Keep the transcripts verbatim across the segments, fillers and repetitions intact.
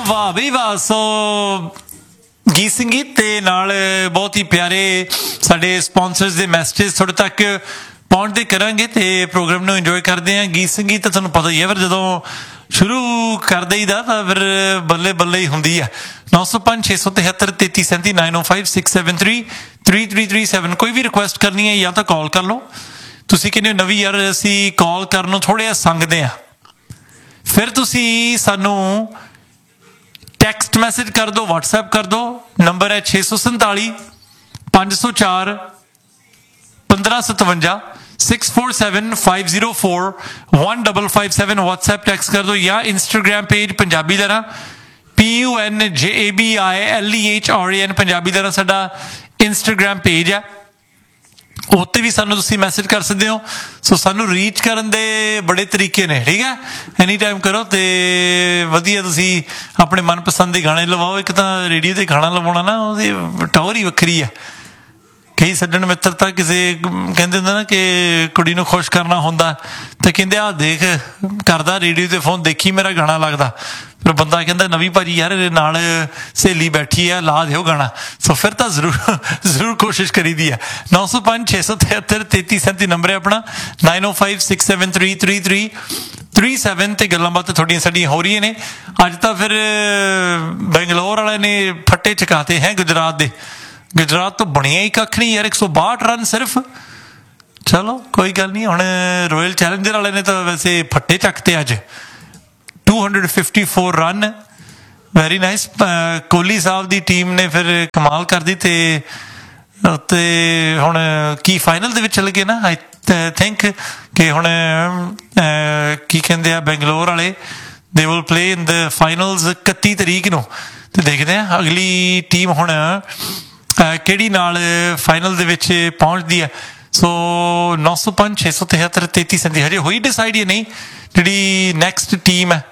वाह बई वाह। सो गीत संगीत ते नाल बहुत ही प्यारे साडे स्पॉन्सर्स दे मैसेजेस थोड़े तक पहुंचते करांगे ते प्रोग्राम नूं इंजॉय करते हैं। गीत संगीत तो तुहानूं पता ही है, फिर जदों शुरू कर देईदा तां फिर बल्ले बल्ले ही हुंदी है। नौ सौ पांच छे सौ तिहत्तर तेती सैंती नाइन ओ five six seven three three three three seven. कोई भी रिक्वेस्ट करनी है या तो कॉल कर लो। तुसीं कहंदे हो नवीं यार असीं कॉल करन नूं थोड़े जिहा संगदे आ, फिर तुसीं सानूं टैक्सट मैसेज कर दो, व्हाट्सएप कर दो। नंबर है छे सौ संताली पाँच सौ चार पंद्रह सतवंजा six four seven five zero four one double five seven. WhatsApp tax कर दो या इंस्टाग्राम पेज पंजाबी दरा P U N J A B I L E H R A N Punjabi दरा साडा इंस्टाग्राम पेज है, उत्ते भी सानू तुसीं मैसेज कर सकते हो। सो सानू रीच करन दे बड़े तरीके ने, ठीक है। एनी टाइम करो तो वधिया तुसीं अपने मनपसंद के गाने लवाओ। एक तो रेडियो ते गाना लवाउणा ना उहदी टौर ही वखरी है। कई सज्जन मित्र तां किसी कहंदे हुंदे ना कि कुड़ी नूं खुश करना हुंदा ते कहंदे आ देख करदा रेडियो ते फोन, देखी मेरा गाना लगदा। फिर बंदा कहता नवीं भाजी यार नाल सहेली बैठी है, ला दिओ गाना। सो फिर तो जरूर जरूर कोशिश करी दी है। नौ सौ पांच छे सौ तिहत्तर तेती सैंती नंबर है अपना, नाइन ओ five six seven three three three three seven. तो गल्लां बातां थोड़ियां साडियां हो रही ने। अज तो फिर बेंगलोर वाले ने फट्टे चकाते हैं गुजरात दे। गुजरात तो बनिया ही कख नहीं यार, एक सौ बाहठ रन सिर्फ। चलो कोई गल नहीं, हुण रॉयल चैलेंजर वाले ने तो वैसे फट्टे चकते अज to hundred fifty four run. Very nice. Kohli साहब की टीम ने फिर कमाल कर दी ते ते हुण की फाइनल दे विच चल गए ना। आई थिंक कि हुण की कहंदे आ बेंगलोर वाले they will play in the finals इकत्ती तरीक नूं। ते देखदे हैं अगली टीम हुण किहड़ी नाल फाइनल दे विच पहुंचदी है। सो नौ सौ पांच छे सौ तिहत्तर तेती सैंती हजे होई डिसाइड ही नहीं जिहड़ी नैक्सट टीम है।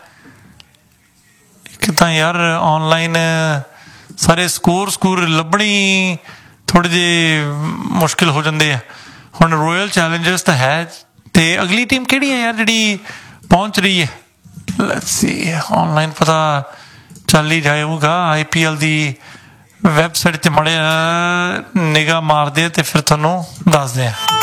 तो यार ऑनलाइन सारे स्कोर स्कोर लभणी थोड़े जे मुश्किल हो जाते हैं। हुण रॉयल चैलेंजर्स तो है, तो अगली टीम किहड़ी है यार जिहड़ी पहुंच रही है। लेट्स सी ऑनलाइन पता चल ही जाएगा। आई पी एल की वैबसाइट ते मड़े निगाह मारदे ते फिर तुहानूं दसदे आ।